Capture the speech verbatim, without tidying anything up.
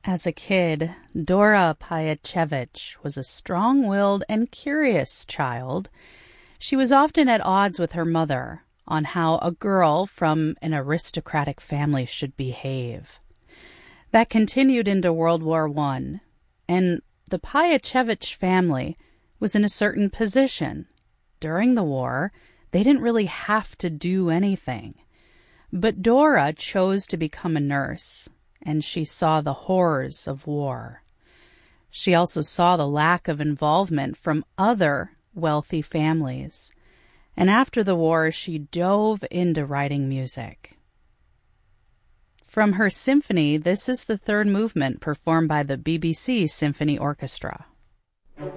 As a kid, Dora Payachevich was a strong-willed and curious child. She was often at odds with her mother on how a girl from an aristocratic family should behave. That continued into World War One, and the Payachevich family was in a certain position. During the war, they didn't really have to do anything. But Dora chose to become a nurse, and she saw the horrors of war. She also saw the lack of involvement from other wealthy families. And after the war, she dove into writing music. From her symphony, this is the third movement performed by the B B C Symphony Orchestra.